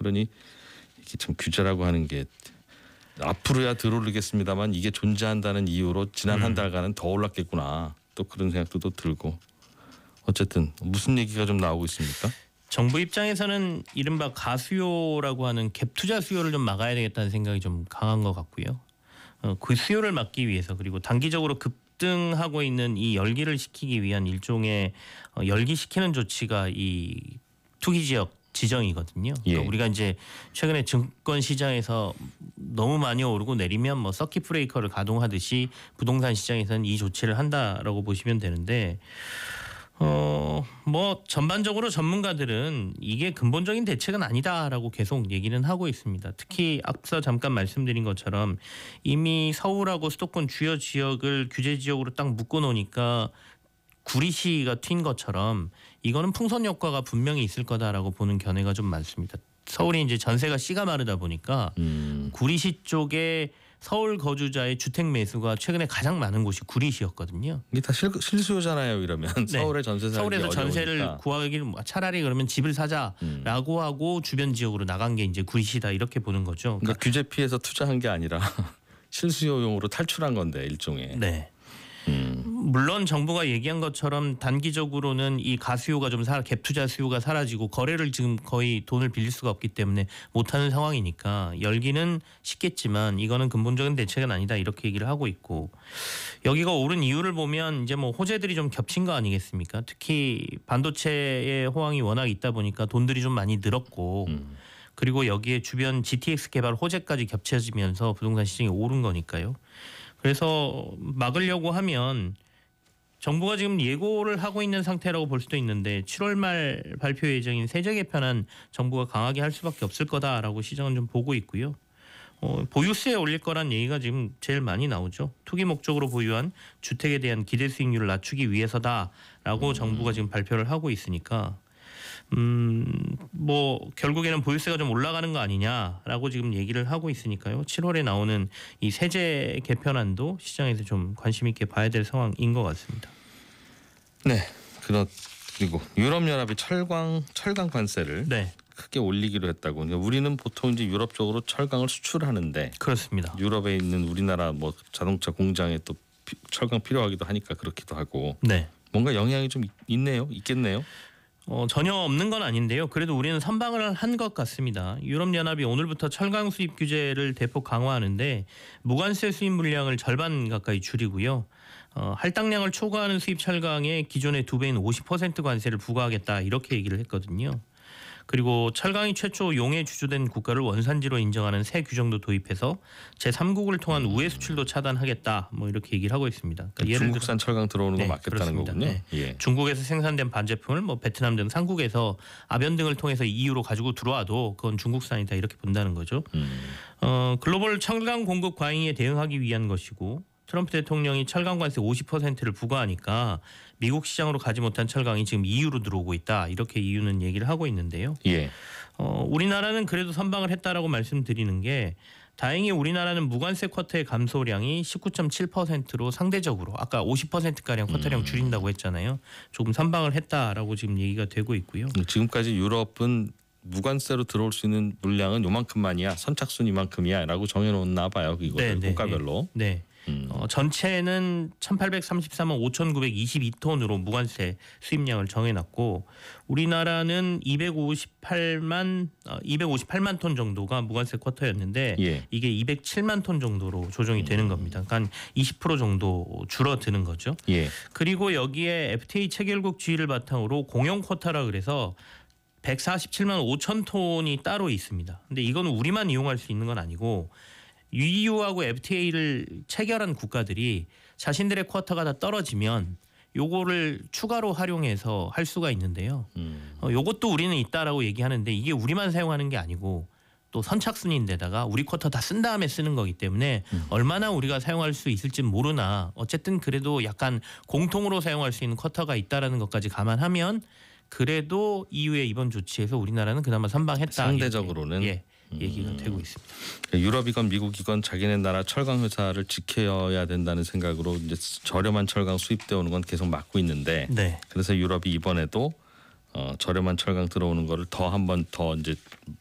그러니 이게 참 규제라고 하는 게 앞으로야 들어오르겠습니다만 이게 존재한다는 이유로 지난 한 달간은 더 올랐겠구나. 또 그런 생각도 또 들고. 어쨌든 무슨 얘기가 좀 나오고 있습니까? 정부 입장에서는 이른바 가수요라고 하는 갭 투자 수요를 좀 막아야 되겠다는 생각이 좀 강한 것 같고요. 그 수요를 막기 위해서 그리고 단기적으로 급등하고 있는 이 열기를 식히기 위한 일종의 열기시키는 조치가 이 투기 지역 지정이거든요. 그러니까 예. 우리가 이제 최근에 증권 시장에서 너무 많이 오르고 내리면 뭐 서킷 브레이커를 가동하듯이 부동산 시장에서는 이 조치를 한다라고 보시면 되는데 뭐 전반적으로 전문가들은 이게 근본적인 대책은 아니다라고 계속 얘기는 하고 있습니다. 특히 앞서 잠깐 말씀드린 것처럼 이미 서울하고 수도권 주요 지역을 규제 지역으로 딱 묶어 놓으니까 구리시가 튄 것처럼 이거는 풍선 효과가 분명히 있을 거다라고 보는 견해가 좀 많습니다. 서울이 이제 전세가 씨가 마르다 보니까 구리시 쪽에 서울 거주자의 주택 매수가 최근에 가장 많은 곳이 구리시였거든요. 이게 다 실수요잖아요. 이러면 네. 서울에 전세 살기 서울에서 어려우니까. 전세를 구하기를 차라리 그러면 집을 사자라고 하고 주변 지역으로 나간 게 이제 구리시다 이렇게 보는 거죠. 그러니까 규제 피해서 투자한 게 아니라 실수요용으로 탈출한 건데 일종의. 네. 물론 정부가 얘기한 것처럼 단기적으로는 이 가수요가 좀 갭 투자 수요가 사라지고 거래를 지금 거의 돈을 빌릴 수가 없기 때문에 못하는 상황이니까 열기는 식겠지만 이거는 근본적인 대책은 아니다 이렇게 얘기를 하고 있고 여기가 오른 이유를 보면 이제 뭐 호재들이 좀 겹친 거 아니겠습니까? 특히 반도체의 호황이 워낙 있다 보니까 돈들이 좀 많이 늘었고 그리고 여기에 주변 GTX 개발 호재까지 겹쳐지면서 부동산 시장이 오른 거니까요. 그래서 막으려고 하면 정부가 지금 예고를 하고 있는 상태라고 볼 수도 있는데 7월 말 발표 예정인 세제 개편안 정부가 강하게 할 수밖에 없을 거다라고 시장은 좀 보고 있고요. 보유세에 올릴 거란 얘기가 지금 제일 많이 나오죠. 투기 목적으로 보유한 주택에 대한 기대 수익률을 낮추기 위해서다라고 정부가 지금 발표를 하고 있으니까 뭐 결국에는 보유세가 좀 올라가는 거 아니냐라고 지금 얘기를 하고 있으니까요. 7월에 나오는 이 세제 개편안도 시장에서 좀 관심 있게 봐야 될 상황인 것 같습니다. 네. 그리고 유럽연합이 철강 관세를 네, 크게 올리기로 했다고. 그러니까 우리는 보통 이제 유럽 쪽으로 철강을 수출하는데 그렇습니다. 유럽에 있는 우리나라 뭐 자동차 공장에 또 철강 필요하기도 하니까 그렇기도 하고. 네. 뭔가 영향이 좀 있겠네요. 전혀 없는 건 아닌데요. 그래도 우리는 선방을 한 것 같습니다. 유럽연합이 오늘부터 철강 수입 규제를 대폭 강화하는데 무관세 수입 물량을 절반 가까이 줄이고요. 할당량을 초과하는 수입 철강에 기존의 2배인 50% 관세를 부과하겠다 이렇게 얘기를 했거든요. 그리고 철강이 최초 용해 주조된 국가를 원산지로 인정하는 새 규정도 도입해서 제3국을 통한 우회 수출도 차단하겠다 뭐 이렇게 얘기를 하고 있습니다. 그러니까 중국산 철강 들어오는 거 네, 막겠다는 그렇습니다. 거군요. 네. 예. 중국에서 생산된 반제품을 뭐 베트남 등 상국에서 아변 등을 통해서 EU로 가지고 들어와도 그건 중국산이다 이렇게 본다는 거죠. 글로벌 철강 공급 과잉에 대응하기 위한 것이고 트럼프 대통령이 철강 관세 50%를 부과하니까 미국 시장으로 가지 못한 철강이 지금 EU로 들어오고 있다 이렇게 EU는 얘기를 하고 있는데요. 예. 우리나라는 그래도 선방을 했다라고 말씀드리는 게 다행히 우리나라는 무관세 쿼터의 감소량이 19.7%로 상대적으로 아까 50%가량 쿼터량 줄인다고 했잖아요. 조금 선방을 했다라고 지금 얘기가 되고 있고요. 지금까지 유럽은 무관세로 들어올 수 있는 물량은 요만큼만이야. 선착순 이만큼이야라고 정해놓나 봐요. 이거를 국가별로. 네. 전체는 1833만 5,922톤으로 무관세 수입량을 정해놨고 우리나라는 258만 톤 정도가 무관세 쿼터였는데 예. 이게 207만 톤 정도로 조정이 되는 겁니다. 그러니까 20% 정도 줄어드는 거죠. 예. 그리고 여기에 FTA 체결국 지위를 바탕으로 공영 쿼터라 그래서 147만 5천 톤이 따로 있습니다. 근데 이건 우리만 이용할 수 있는 건 아니고 EU하고 FTA를 체결한 국가들이 자신들의 쿼터가 다 떨어지면 요거를 추가로 활용해서 할 수가 있는데요. 요것도 우리는 있다라고 얘기하는데 이게 우리만 사용하는 게 아니고 또 선착순인데다가 우리 쿼터 다 쓴 다음에 쓰는 거기 때문에 얼마나 우리가 사용할 수 있을지 모르나 어쨌든 그래도 약간 공통으로 사용할 수 있는 쿼터가 있다라는 것까지 감안하면 그래도 EU의 이번 조치에서 우리나라는 그나마 선방했다. 상대적으로는. 얘기가 되고 있습니다. 유럽이건 미국이건 자기네 나라 철강 회사를 지켜야 된다는 생각으로 이제 저렴한 철강 수입돼 오는 건 계속 막고 있는데 네. 그래서 유럽이 이번에도 저렴한 철강 들어오는 거를 더 한 번 더 이제